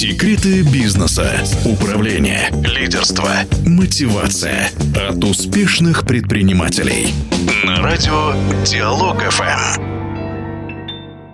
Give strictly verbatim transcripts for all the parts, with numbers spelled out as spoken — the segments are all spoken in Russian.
Секреты бизнеса, управления, лидерства, мотивация от успешных предпринимателей. На радио Диалог-эф эм.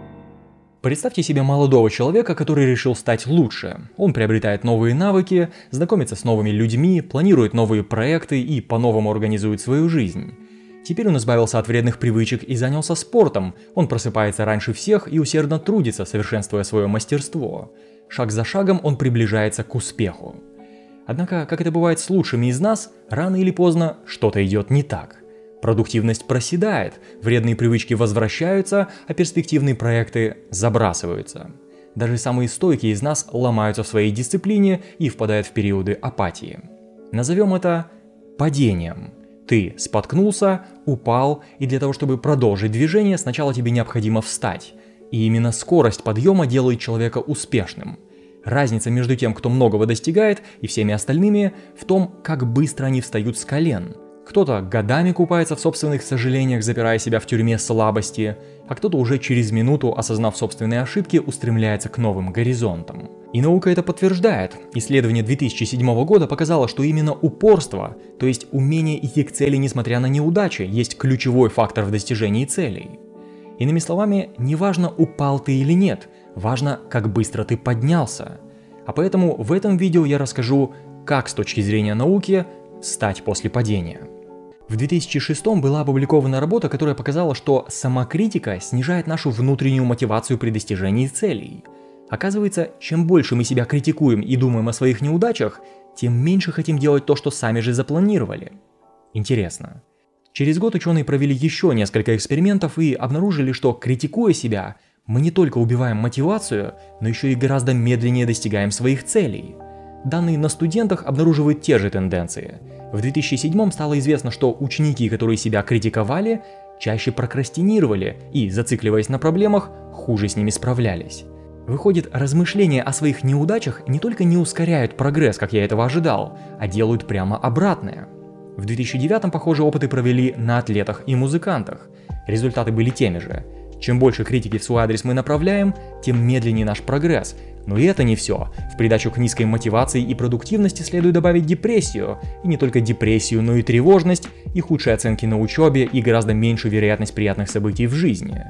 Представьте себе молодого человека, который решил стать лучше. Он приобретает новые навыки, знакомится с новыми людьми, планирует новые проекты и по-новому организует свою жизнь. Теперь он избавился от вредных привычек и занялся спортом. Он просыпается раньше всех и усердно трудится, совершенствуя свое мастерство. Шаг за шагом он приближается к успеху. Однако, как это бывает с лучшими из нас, рано или поздно что-то идет не так. Продуктивность проседает, вредные привычки возвращаются, а перспективные проекты забрасываются. Даже самые стойкие из нас ломаются в своей дисциплине и впадают в периоды апатии. Назовем это падением. Ты споткнулся, упал, и для того, чтобы продолжить движение, сначала тебе необходимо встать. И именно скорость подъема делает человека успешным. Разница между тем, кто многого достигает, и всеми остальными, в том, как быстро они встают с колен. Кто-то годами купается в собственных сожалениях, запирая себя в тюрьме слабости, а кто-то уже через минуту, осознав собственные ошибки, устремляется к новым горизонтам. И наука это подтверждает. Исследование две тысячи седьмого года показало, что именно упорство, то есть умение идти к цели несмотря на неудачи, есть ключевой фактор в достижении целей. Иными словами, не важно, упал ты или нет, важно, как быстро ты поднялся. А поэтому в этом видео я расскажу, как с точки зрения науки встать после падения. В две тысячи шестом была опубликована работа, которая показала, что самокритика снижает нашу внутреннюю мотивацию при достижении целей. Оказывается, чем больше мы себя критикуем и думаем о своих неудачах, тем меньше хотим делать то, что сами же запланировали. Интересно. Через год ученые провели еще несколько экспериментов и обнаружили, что, критикуя себя, мы не только убиваем мотивацию, но еще и гораздо медленнее достигаем своих целей. Данные на студентах обнаруживают те же тенденции. В две тысячи седьмом стало известно, что ученики, которые себя критиковали, чаще прокрастинировали и, зацикливаясь на проблемах, хуже с ними справлялись. Выходит, размышления о своих неудачах не только не ускоряют прогресс, как я этого ожидал, а делают прямо обратное. В две тысячи девятом похожие опыты провели на атлетах и музыкантах. Результаты были теми же. Чем больше критики в свой адрес мы направляем, тем медленнее наш прогресс. Но и это не все. В придачу к низкой мотивации и продуктивности следует добавить депрессию. И не только депрессию, но и тревожность, и худшие оценки на учебе, и гораздо меньшую вероятность приятных событий в жизни.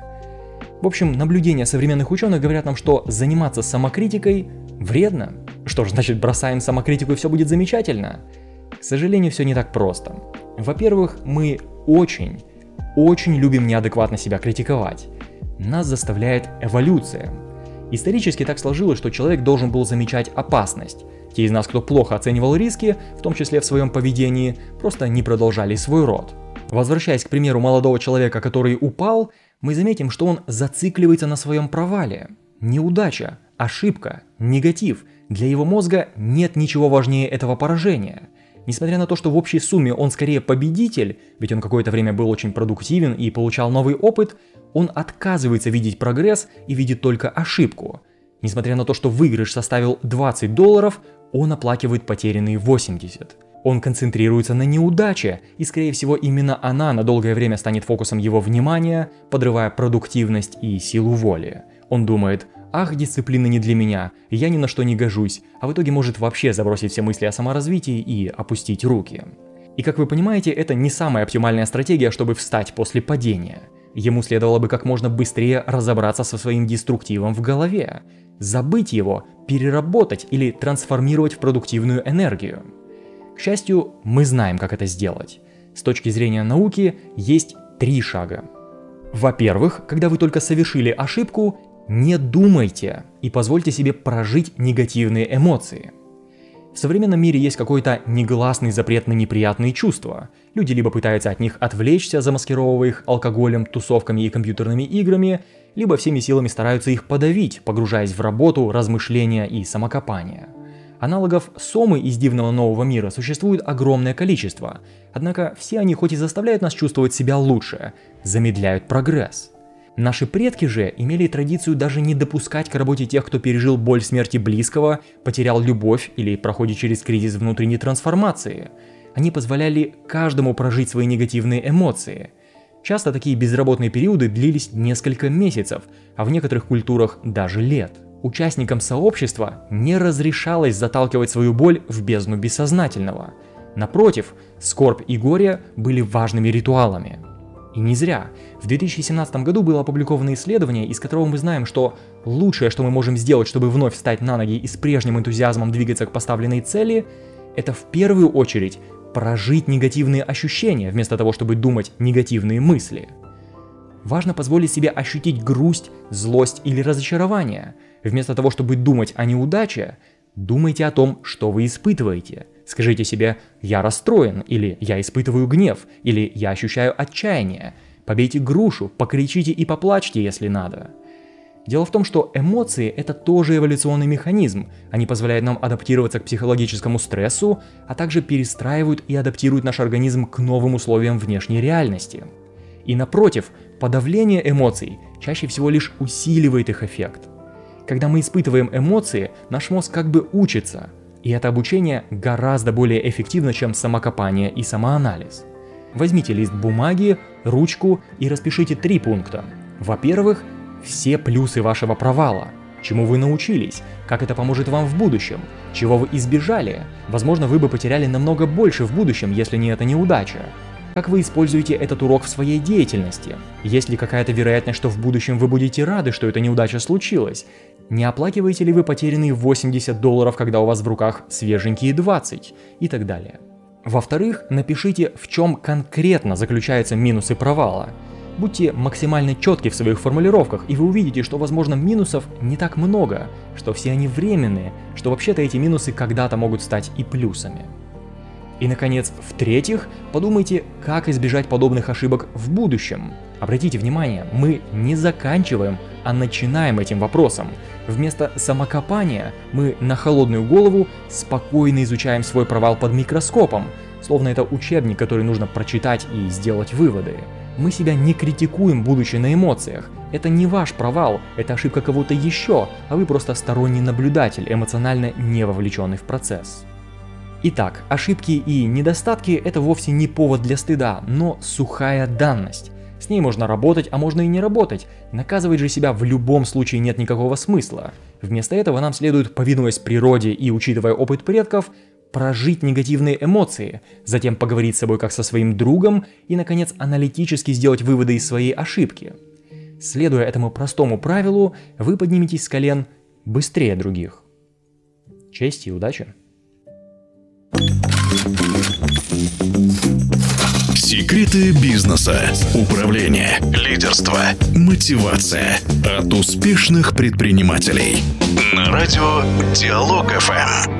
В общем, наблюдения современных ученых говорят нам, что заниматься самокритикой вредно. Что ж, значит, бросаем самокритику и все будет замечательно? К сожалению, все не так просто. Во-первых, мы очень, очень любим неадекватно себя критиковать. Нас заставляет эволюция. Исторически так сложилось, что человек должен был замечать опасность. Те из нас, кто плохо оценивал риски, в том числе в своем поведении, просто не продолжали свой род. Возвращаясь к примеру молодого человека, который упал, мы заметим, что он зацикливается на своем провале. Неудача, ошибка, негатив. Для его мозга нет ничего важнее этого поражения. Несмотря на то, что в общей сумме он скорее победитель, ведь он какое-то время был очень продуктивен и получал новый опыт, он отказывается видеть прогресс и видит только ошибку. Несмотря на то, что выигрыш составил двадцать долларов, он оплакивает потерянные восемьдесят. Он концентрируется на неудаче, и скорее всего именно она на долгое время станет фокусом его внимания, подрывая продуктивность и силу воли. Он думает: ах, дисциплина не для меня, я ни на что не гожусь, а в итоге может вообще забросить все мысли о саморазвитии и опустить руки. И как вы понимаете, это не самая оптимальная стратегия, чтобы встать после падения. Ему следовало бы как можно быстрее разобраться со своим деструктивом в голове, забыть его, переработать или трансформировать в продуктивную энергию. К счастью, мы знаем, как это сделать. С точки зрения науки есть три шага. Во-первых, когда вы только совершили ошибку, не думайте и позвольте себе прожить негативные эмоции. В современном мире есть какой-то негласный запрет на неприятные чувства. Люди либо пытаются от них отвлечься, замаскировывая их алкоголем, тусовками и компьютерными играми, либо всеми силами стараются их подавить, погружаясь в работу, размышления и самокопание. Аналогов сомы из дивного нового мира существует огромное количество, однако все они хоть и заставляют нас чувствовать себя лучше, замедляют прогресс. Наши предки же имели традицию даже не допускать к работе тех, кто пережил боль смерти близкого, потерял любовь или проходит через кризис внутренней трансформации. Они позволяли каждому прожить свои негативные эмоции. Часто такие безработные периоды длились несколько месяцев, а в некоторых культурах даже лет. Участникам сообщества не разрешалось заталкивать свою боль в бездну бессознательного. Напротив, скорбь и горе были важными ритуалами. И не зря. В две тысячи семнадцатом году было опубликовано исследование, из которого мы знаем, что лучшее, что мы можем сделать, чтобы вновь встать на ноги и с прежним энтузиазмом двигаться к поставленной цели, это в первую очередь прожить негативные ощущения, вместо того, чтобы думать негативные мысли. Важно позволить себе ощутить грусть, злость или разочарование. Вместо того, чтобы думать о неудаче, думайте о том, что вы испытываете. Скажите себе «я расстроен» или «я испытываю гнев» или «я ощущаю отчаяние». Побейте грушу, покричите и поплачьте, если надо. Дело в том, что эмоции – это тоже эволюционный механизм. Они позволяют нам адаптироваться к психологическому стрессу, а также перестраивают и адаптируют наш организм к новым условиям внешней реальности. И напротив, подавление эмоций чаще всего лишь усиливает их эффект. Когда мы испытываем эмоции, наш мозг как бы учится, и это обучение гораздо более эффективно, чем самокопание и самоанализ. Возьмите лист бумаги, ручку и распишите три пункта. Во-первых, все плюсы вашего провала. Чему вы научились, как это поможет вам в будущем, чего вы избежали. Возможно, вы бы потеряли намного больше в будущем, если не эта неудача. Как вы используете этот урок в своей деятельности? Есть ли какая-то вероятность, что в будущем вы будете рады, что эта неудача случилась? Не оплакиваете ли вы потерянные восемьдесят долларов, когда у вас в руках свеженькие двадцать? И так далее. Во-вторых, напишите, в чем конкретно заключаются минусы провала. Будьте максимально четки в своих формулировках, и вы увидите, что, возможно, минусов не так много, что все они временные, что вообще-то эти минусы когда-то могут стать и плюсами. И, наконец, в-третьих, подумайте, как избежать подобных ошибок в будущем. Обратите внимание, мы не заканчиваем, а начинаем этим вопросом. Вместо самокопания мы на холодную голову спокойно изучаем свой провал под микроскопом, словно это учебник, который нужно прочитать и сделать выводы. Мы себя не критикуем, будучи на эмоциях. Это не ваш провал, это ошибка кого-то еще, а вы просто сторонний наблюдатель, эмоционально не вовлеченный в процесс. Итак, ошибки и недостатки – это вовсе не повод для стыда, но сухая данность. С ней можно работать, а можно и не работать. Наказывать же себя в любом случае нет никакого смысла. Вместо этого нам следует, повинуясь природе и учитывая опыт предков, прожить негативные эмоции, затем поговорить с собой как со своим другом и, наконец, аналитически сделать выводы из своей ошибки. Следуя этому простому правилу, вы подниметесь с колен быстрее других. Честь и удачи! Секреты бизнеса, управление, лидерство, мотивация от успешных предпринимателей. На радио Диалог эф эм.